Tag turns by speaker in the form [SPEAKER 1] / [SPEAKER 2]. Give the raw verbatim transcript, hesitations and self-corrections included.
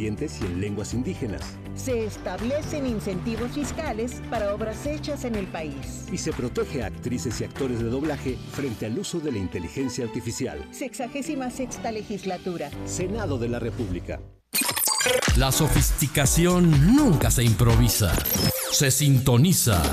[SPEAKER 1] Aguascalientes y en lenguas indígenas.
[SPEAKER 2] Se establecen incentivos fiscales para obras hechas en el país.
[SPEAKER 1] Y se protege a actrices y actores de doblaje frente al uso de la inteligencia artificial.
[SPEAKER 2] Sexagésima sexta legislatura.
[SPEAKER 1] Senado de la República.
[SPEAKER 3] La sofisticación nunca se improvisa, se sintoniza.